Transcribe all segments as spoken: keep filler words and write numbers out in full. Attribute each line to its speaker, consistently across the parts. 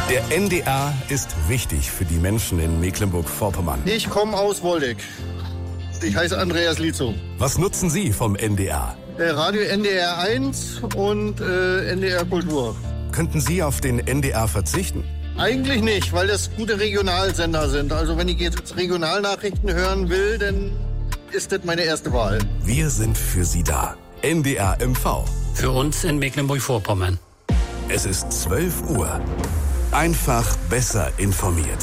Speaker 1: Der N D R ist wichtig für die Menschen in Mecklenburg-Vorpommern.
Speaker 2: Ich komme aus Woldeck. Ich heiße Andreas Lietzow.
Speaker 1: Was nutzen Sie vom N D R?
Speaker 2: Äh, Radio N D R eins und äh, N D R Kultur.
Speaker 1: Könnten Sie auf den N D R verzichten?
Speaker 2: Eigentlich nicht, weil das gute Regionalsender sind. Also wenn ich jetzt Regionalnachrichten hören will, dann ist das meine erste Wahl.
Speaker 1: Wir sind für Sie da. N D R M V.
Speaker 3: Für uns in Mecklenburg-Vorpommern.
Speaker 1: Es ist zwölf Uhr. Einfach besser informiert.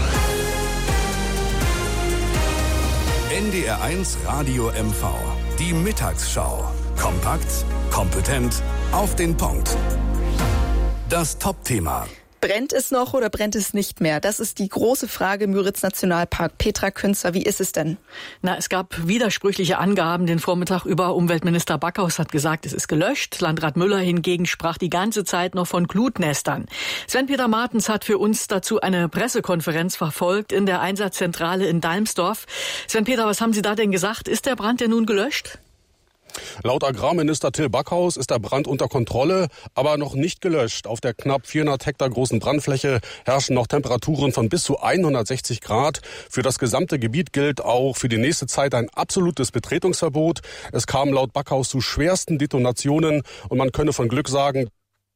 Speaker 1: N D R eins Radio M V. Die Mittagsschau. Kompakt, kompetent, auf den Punkt. Das Top-Thema.
Speaker 4: Brennt es noch oder brennt es nicht mehr? Das ist die große Frage im Müritz-Nationalpark. Petra Künzer, wie ist es denn?
Speaker 5: Na, es gab widersprüchliche Angaben den Vormittag über. Umweltminister Backhaus hat gesagt, es ist gelöscht. Landrat Müller hingegen sprach die ganze Zeit noch von Glutnestern. Sven-Peter Martens hat für uns dazu eine Pressekonferenz verfolgt in der Einsatzzentrale in Dalmsdorf. Sven-Peter, was haben Sie da denn gesagt? Ist der Brand denn nun gelöscht?
Speaker 6: Laut Agrarminister Till Backhaus ist der Brand unter Kontrolle, aber noch nicht gelöscht. Auf der knapp vierhundert Hektar großen Brandfläche herrschen noch Temperaturen von bis zu hundertsechzig Grad. Für das gesamte Gebiet gilt auch für die nächste Zeit ein absolutes Betretungsverbot. Es kam laut Backhaus zu schwersten Detonationen und man könne von Glück sagen...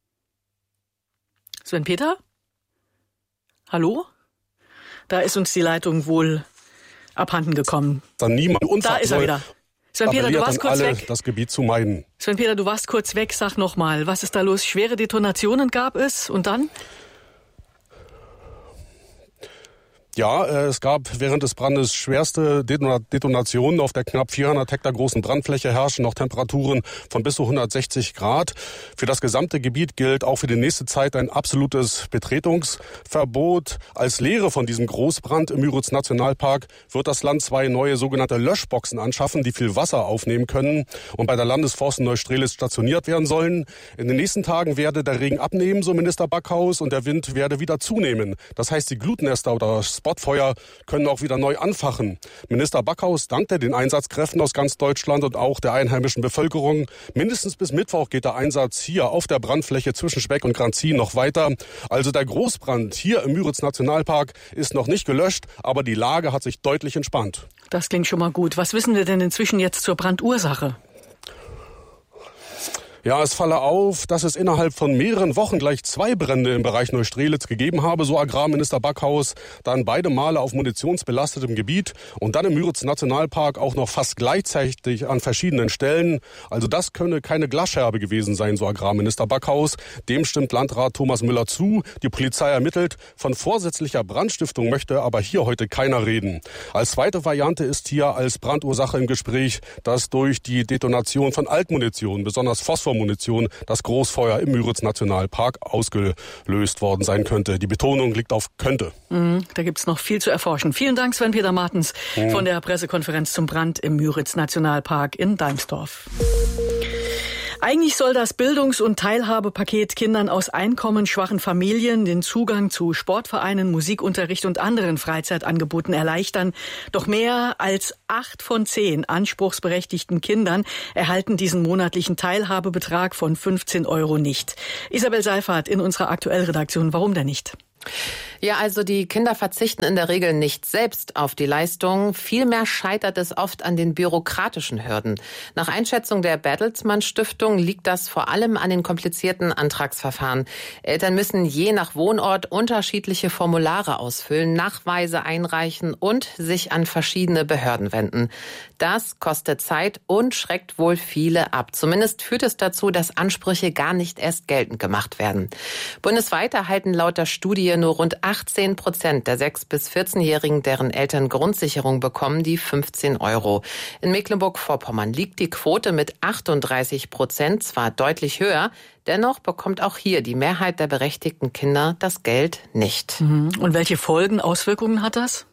Speaker 5: Sven-Peter? Hallo? Da ist uns die Leitung wohl abhanden gekommen.
Speaker 6: Dann niemand
Speaker 5: da ist er wieder. Sven-Peter, du warst kurz weg.
Speaker 6: Das Gebiet zu meiden.
Speaker 5: Sven-Peter, du warst kurz weg. Sag noch mal, was ist da los? Schwere Detonationen gab es und dann?
Speaker 6: Ja, es gab während des Brandes schwerste Detonationen. Auf der knapp vierhundert Hektar großen Brandfläche herrschen noch Temperaturen von bis zu hundertsechzig Grad. Für das gesamte Gebiet gilt auch für die nächste Zeit ein absolutes Betretungsverbot. Als Lehre von diesem Großbrand im Müritz-Nationalpark wird das Land zwei neue sogenannte Löschboxen anschaffen, die viel Wasser aufnehmen können und bei der Landesforst in Neustrelitz stationiert werden sollen. In den nächsten Tagen werde der Regen abnehmen, so Minister Backhaus, und der Wind werde wieder zunehmen. Das heißt, die Glutnester oder Spotfeuer können auch wieder neu anfachen. Minister Backhaus dankte den Einsatzkräften aus ganz Deutschland und auch der einheimischen Bevölkerung. Mindestens bis Mittwoch geht der Einsatz hier auf der Brandfläche zwischen Speck und Granzin noch weiter. Also der Großbrand hier im Müritz-Nationalpark ist noch nicht gelöscht, aber die Lage hat sich deutlich entspannt.
Speaker 5: Das klingt schon mal gut. Was wissen wir denn inzwischen jetzt zur Brandursache?
Speaker 6: Ja, es falle auf, dass es innerhalb von mehreren Wochen gleich zwei Brände im Bereich Neustrelitz gegeben habe, so Agrarminister Backhaus. Dann beide Male auf munitionsbelastetem Gebiet und dann im Müritz-Nationalpark auch noch fast gleichzeitig an verschiedenen Stellen. Also das könne keine Glasscherbe gewesen sein, so Agrarminister Backhaus. Dem stimmt Landrat Thomas Müller zu. Die Polizei ermittelt. Von vorsätzlicher Brandstiftung möchte aber hier heute keiner reden. Als zweite Variante ist hier als Brandursache im Gespräch, dass durch die Detonation von Altmunition, besonders Phosphor Munition, das Großfeuer im Müritz-Nationalpark ausgelöst worden sein könnte. Die Betonung liegt auf könnte.
Speaker 5: Mhm, da gibt es noch viel zu erforschen. Vielen Dank, Sven-Peter Martens, mhm. von der Pressekonferenz zum Brand im Müritz-Nationalpark in Dalmsdorf. Eigentlich soll das Bildungs- und Teilhabepaket Kindern aus einkommensschwachen Familien den Zugang zu Sportvereinen, Musikunterricht und anderen Freizeitangeboten erleichtern. Doch mehr als acht von zehn anspruchsberechtigten Kindern erhalten diesen monatlichen Teilhabebetrag von fünfzehn Euro nicht. Isabel Seifert in unserer Aktuellredaktion. Warum denn nicht?
Speaker 7: Ja, also die Kinder verzichten in der Regel nicht selbst auf die Leistung. Vielmehr scheitert es oft an den bürokratischen Hürden. Nach Einschätzung der Bertelsmann Stiftung liegt das vor allem an den komplizierten Antragsverfahren. Eltern müssen je nach Wohnort unterschiedliche Formulare ausfüllen, Nachweise einreichen und sich an verschiedene Behörden wenden. Das kostet Zeit und schreckt wohl viele ab. Zumindest führt es dazu, dass Ansprüche gar nicht erst geltend gemacht werden. Bundesweit erhalten laut der Studie nur rund achtzehn Prozent der sechs- bis vierzehnjährigen, deren Eltern Grundsicherung bekommen, die fünfzehn Euro. In Mecklenburg-Vorpommern liegt die Quote mit achtunddreißig Prozent zwar deutlich höher, dennoch bekommt auch hier die Mehrheit der berechtigten Kinder das Geld nicht.
Speaker 5: Und welche Folgen, Auswirkungen hat das?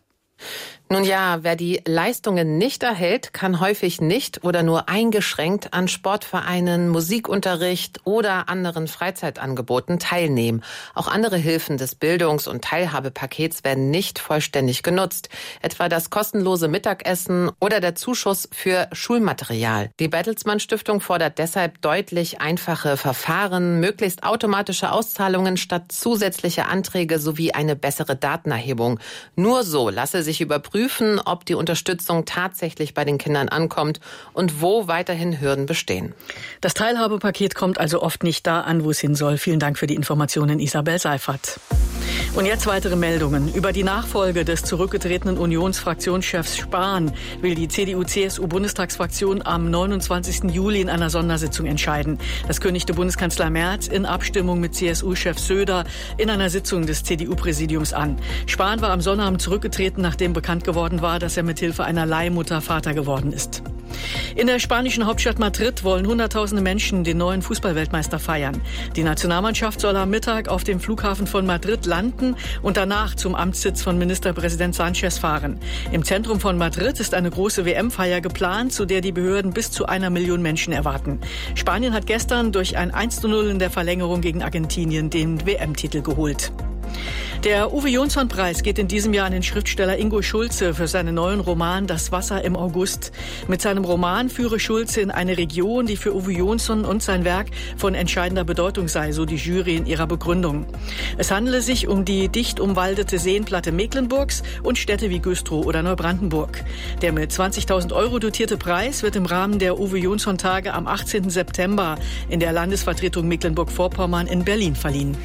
Speaker 7: Nun ja, wer die Leistungen nicht erhält, kann häufig nicht oder nur eingeschränkt an Sportvereinen, Musikunterricht oder anderen Freizeitangeboten teilnehmen. Auch andere Hilfen des Bildungs- und Teilhabepakets werden nicht vollständig genutzt, etwa das kostenlose Mittagessen oder der Zuschuss für Schulmaterial. Die Bertelsmann Stiftung fordert deshalb deutlich einfache Verfahren, möglichst automatische Auszahlungen statt zusätzliche Anträge sowie eine bessere Datenerhebung. Nur so lasse sich überprüfen, prüfen, ob die Unterstützung tatsächlich bei den Kindern ankommt und wo weiterhin Hürden bestehen.
Speaker 5: Das Teilhabepaket kommt also oft nicht da an, wo es hin soll. Vielen Dank für die Informationen, Isabel Seifert. Und jetzt weitere Meldungen. Über die Nachfolge des zurückgetretenen Unionsfraktionschefs Spahn will die C D U-C S U-Bundestagsfraktion am neunundzwanzigsten Juli in einer Sondersitzung entscheiden. Das kündigte Bundeskanzler Merz in Abstimmung mit C S U-Chef Söder in einer Sitzung des C D U-Präsidiums an. Spahn war am Sonnabend zurückgetreten, nachdem bekannt geworden war, dass er mithilfe einer Leihmutter Vater geworden ist. In der spanischen Hauptstadt Madrid wollen Hunderttausende Menschen den neuen Fußballweltmeister feiern. Die Nationalmannschaft soll am Mittag auf dem Flughafen von Madrid landen und danach zum Amtssitz von Ministerpräsident Sánchez fahren. Im Zentrum von Madrid ist eine große W M-Feier geplant, zu der die Behörden bis zu einer Million Menschen erwarten. Spanien hat gestern durch ein eins zu null in der Verlängerung gegen Argentinien den W M-Titel geholt. Der Uwe-Jonsson-Preis geht in diesem Jahr an den Schriftsteller Ingo Schulze für seinen neuen Roman Das Wasser im August. Mit seinem Roman führe Schulze in eine Region, die für Uwe Jonsson und sein Werk von entscheidender Bedeutung sei, so die Jury in ihrer Begründung. Es handele sich um die dicht umwaldete Seenplatte Mecklenburgs und Städte wie Güstrow oder Neubrandenburg. Der mit zwanzigtausend Euro dotierte Preis wird im Rahmen der Uwe-Jonsson-Tage am achtzehnten September in der Landesvertretung Mecklenburg-Vorpommern in Berlin verliehen.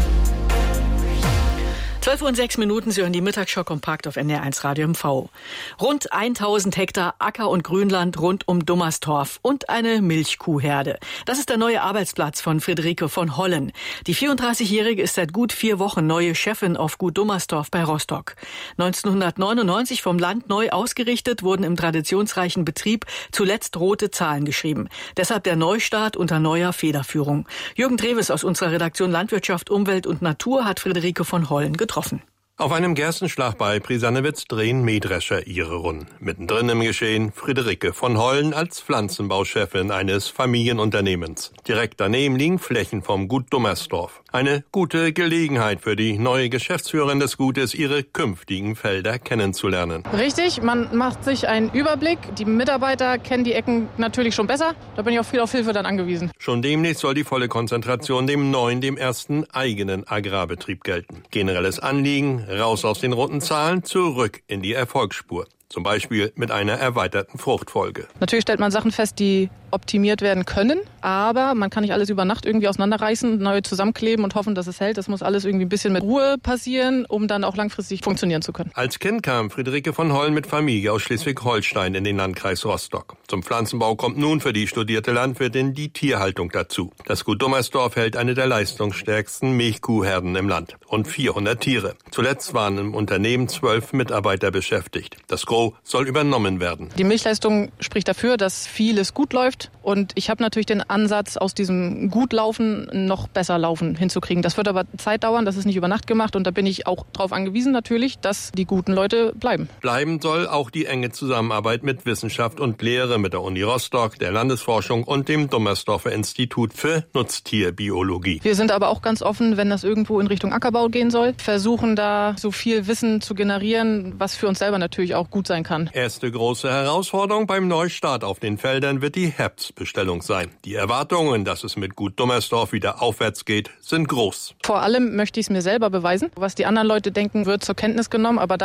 Speaker 5: zwölf Uhr und sechs Minuten, Sie hören die Mittagsschau kompakt auf N D R eins Radio M V. Rund tausend Hektar Acker- und Grünland rund um Dummerstorf und eine Milchkuhherde. Das ist der neue Arbeitsplatz von Friederike von Hollen. Die vierunddreißigjährige ist seit gut vier Wochen neue Chefin auf Gut Dummerstorf bei Rostock. neunzehnhundertneunundneunzig vom Land neu ausgerichtet, wurden im traditionsreichen Betrieb zuletzt rote Zahlen geschrieben. Deshalb der Neustart unter neuer Federführung. Jürgen Treves aus unserer Redaktion Landwirtschaft, Umwelt und Natur hat Friederike von Hollen getroffen.
Speaker 8: Auf einem Gerstenschlag bei Prisannewitz drehen Mähdrescher ihre Runden. Mittendrin im Geschehen Friederike von Hollen als Pflanzenbauchefin eines Familienunternehmens. Direkt daneben liegen Flächen vom Gut Dummerstorf. Eine gute Gelegenheit für die neue Geschäftsführerin des Gutes, ihre künftigen Felder kennenzulernen.
Speaker 9: Richtig, man macht sich einen Überblick. Die Mitarbeiter kennen die Ecken natürlich schon besser. Da bin ich auch viel auf Hilfe dann angewiesen.
Speaker 8: Schon demnächst soll die volle Konzentration dem neuen, dem ersten eigenen Agrarbetrieb gelten. Generelles Anliegen: raus aus den roten Zahlen, zurück in die Erfolgsspur. Zum Beispiel mit einer erweiterten Fruchtfolge.
Speaker 9: Natürlich stellt man Sachen fest, die optimiert werden können, aber man kann nicht alles über Nacht irgendwie auseinanderreißen, neu zusammenkleben und hoffen, dass es hält. Das muss alles irgendwie ein bisschen mit Ruhe passieren, um dann auch langfristig funktionieren zu können.
Speaker 8: Als Kind kam Friederike von Hollen mit Familie aus Schleswig-Holstein in den Landkreis Rostock. Zum Pflanzenbau kommt nun für die studierte Landwirtin die Tierhaltung dazu. Das Gut Dummerstorf hält eine der leistungsstärksten Milchkuhherden im Land. Rund vierhundert Tiere. Zuletzt waren im Unternehmen zwölf Mitarbeiter beschäftigt. Das Gros soll übernommen werden.
Speaker 9: Die Milchleistung spricht dafür, dass vieles gut läuft. Und ich habe natürlich den Ansatz, aus diesem gut Laufen noch besser Laufen hinzukriegen. Das wird aber Zeit dauern, das ist nicht über Nacht gemacht. Und da bin ich auch darauf angewiesen natürlich, dass die guten Leute bleiben.
Speaker 8: Bleiben soll auch die enge Zusammenarbeit mit Wissenschaft und Lehre, mit der Uni Rostock, der Landesforschung und dem Dummersdorfer Institut für Nutztierbiologie.
Speaker 9: Wir sind aber auch ganz offen, wenn das irgendwo in Richtung Ackerbau gehen soll. Versuchen da so viel Wissen zu generieren, was für uns selber natürlich auch gut sein kann.
Speaker 8: Erste große Herausforderung beim Neustart auf den Feldern wird die Herbstbestellung sein. Die Erwartungen, dass es mit Gut Dummerstorf wieder aufwärts geht, sind groß.
Speaker 9: Vor allem möchte ich es mir selber beweisen. Was die anderen Leute denken, wird zur Kenntnis genommen, aber